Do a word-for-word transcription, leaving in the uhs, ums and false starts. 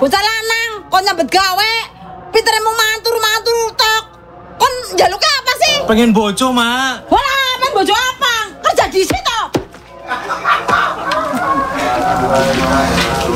Bocah lanang, kon nyambet gawe. Pintere mau mantur-mantur tok. Kon njaluk apa sih? Pengen bojo, Mak. Wala, men bojo apa? Kerja di situ.